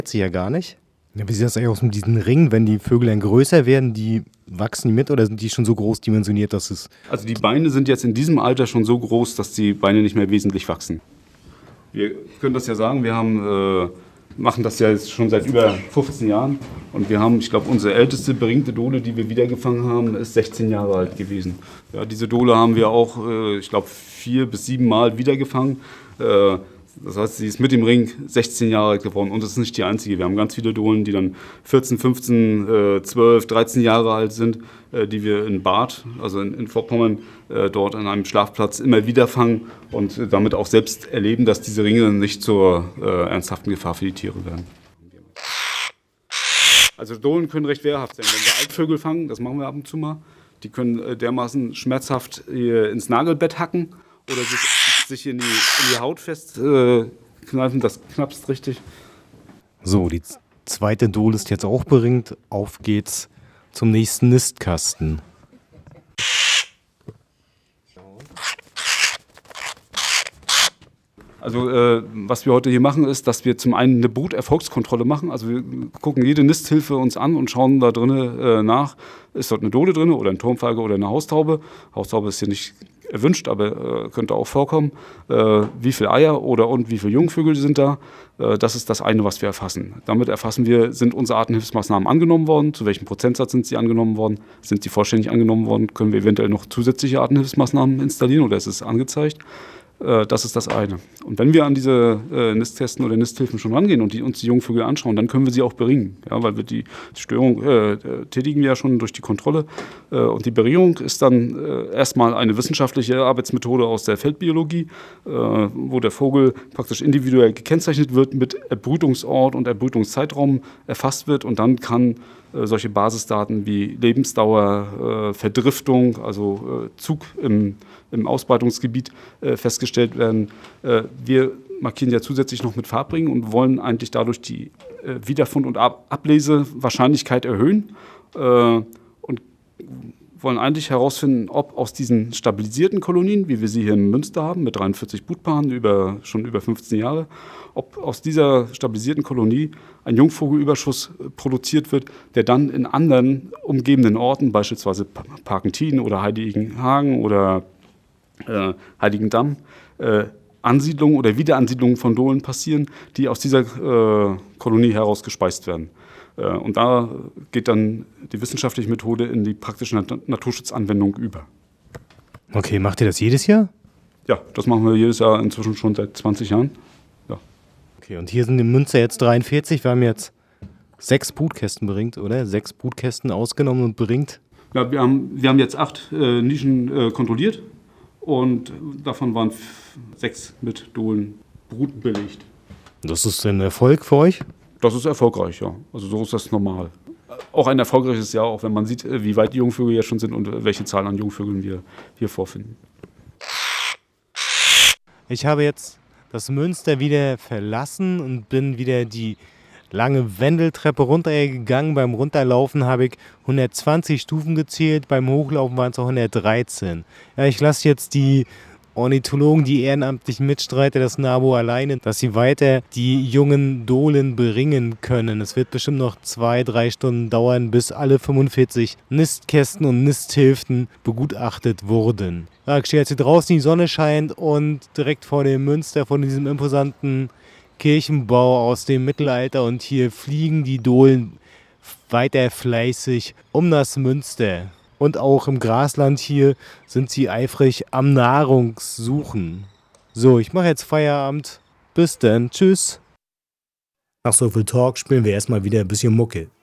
sie ja gar nicht. Ja, wie sieht das eigentlich aus mit diesen Ringen, wenn die Vögel dann größer werden, wachsen die mit oder sind die schon so groß dimensioniert, dass es... Also die Beine sind jetzt in diesem Alter schon so groß, dass die Beine nicht mehr wesentlich wachsen. Wir können das ja sagen, machen das ja jetzt schon seit über 15 Jahren und wir haben, ich glaube, unsere älteste beringte Dole, die wir wiedergefangen haben, ist 16 Jahre alt gewesen. Ja, diese Dole haben wir auch, ich glaube, 4 bis 7 Mal wiedergefangen. Das heißt, sie ist mit dem Ring 16 Jahre alt geworden und das ist nicht die einzige. Wir haben ganz viele Dohlen, die dann 14, 15, 12, 13 Jahre alt sind, die wir in Barth, also in Vorpommern, dort an einem Schlafplatz immer wieder fangen und damit auch selbst erleben, dass diese Ringe nicht zur ernsthaften Gefahr für die Tiere werden. Also Dohlen können recht wehrhaft sein. Wenn wir Altvögel fangen, das machen wir ab und zu mal, die können dermaßen schmerzhaft ins Nagelbett hacken oder sich in die Haut festkneifen, das knappst richtig. So, die zweite Dole ist jetzt auch beringt. Auf geht's zum nächsten Nistkasten. Also was wir heute hier machen, ist, dass wir zum einen eine Bruterfolgskontrolle machen. Also wir gucken jede Nisthilfe uns an und schauen da drinnen nach, ist dort eine Dole drin oder ein Turmfalke oder eine Haustaube. Haustaube ist hier nicht erwünscht, aber könnte auch vorkommen. Wie viele Eier und wie viele Jungvögel sind da? Das ist das eine, was wir erfassen. Damit erfassen wir, sind unsere Artenhilfsmaßnahmen angenommen worden? Zu welchem Prozentsatz sind sie angenommen worden? Sind sie vollständig angenommen worden? Können wir eventuell noch zusätzliche Artenhilfsmaßnahmen installieren oder ist es angezeigt? Das ist das eine. Und wenn wir an diese Nistkästen oder Nisthilfen schon rangehen und uns die Jungvögel anschauen, dann können wir sie auch beringen. Ja, weil wir die Störung tätigen ja schon durch die Kontrolle. Und die Beringung ist dann erstmal eine wissenschaftliche Arbeitsmethode aus der Feldbiologie, wo der Vogel praktisch individuell gekennzeichnet wird, mit Erbrütungsort und Erbrütungszeitraum erfasst wird und dann kann solche Basisdaten wie Lebensdauer, Verdriftung, also Zug im Ausbreitungsgebiet festgestellt werden. Wir markieren ja zusätzlich noch mit Farbringen und wollen eigentlich dadurch die Wiederfund- und Ablesewahrscheinlichkeit erhöhen und wollen eigentlich herausfinden, ob aus diesen stabilisierten Kolonien, wie wir sie hier in Münster haben, mit 43 Brutpaaren schon über 15 Jahre, ob aus dieser stabilisierten Kolonie ein Jungvogelüberschuss produziert wird, der dann in anderen umgebenden Orten, beispielsweise Parkentin oder Heiligenhagen oder Heiligendamm, Ansiedlungen oder Wiederansiedlungen von Dohlen passieren, die aus dieser Kolonie heraus gespeist werden. Und da geht dann die wissenschaftliche Methode in die praktische Naturschutzanwendung über. Okay, macht ihr das jedes Jahr? Ja, das machen wir jedes Jahr inzwischen schon seit 20 Jahren. Ja. Okay, und hier sind in Münster jetzt 43. Wir haben jetzt 6 Brutkästen beringt, oder? 6 Brutkästen ausgenommen und beringt. Ja, wir haben jetzt 8 Nischen kontrolliert und davon waren 6 mit Dohlen brutbelegt. Das ist ein Erfolg für euch? Das ist erfolgreich, ja. Also so ist das normal. Auch ein erfolgreiches Jahr, auch wenn man sieht, wie weit die Jungvögel jetzt schon sind und welche Zahl an Jungvögeln wir hier vorfinden. Ich habe jetzt das Münster wieder verlassen und bin wieder die lange Wendeltreppe runtergegangen. Beim Runterlaufen habe ich 120 Stufen gezählt, beim Hochlaufen waren es auch 113. Ja, ich lasse jetzt die Ornithologen, die ehrenamtlichen Mitstreiter des NABU alleine, dass sie weiter die jungen Dohlen beringen können. Es wird bestimmt noch 2-3 Stunden dauern, bis alle 45 Nistkästen und Nisthilfen begutachtet wurden. Ja, ich stehe jetzt hier draußen, die Sonne scheint und direkt vor dem Münster, vor diesem imposanten Kirchenbau aus dem Mittelalter und hier fliegen die Dohlen weiter fleißig um das Münster. Und auch im Grasland hier sind sie eifrig am Nahrungssuchen. So, ich mache jetzt Feierabend. Bis dann. Tschüss. Nach so viel Talk spielen wir erstmal wieder ein bisschen Mucke.